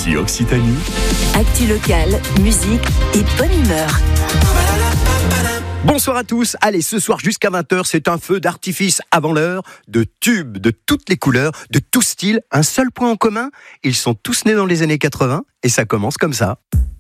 ici Occitanie. Actu locale, musique et bonne humeur. Bonsoir à tous. Allez, ce soir jusqu'à 20h, c'est un feu d'artifice avant l'heure, de tubes de toutes les couleurs, de tout style. Un seul point en commun, ils sont tous nés dans les années 80 et ça commence comme ça.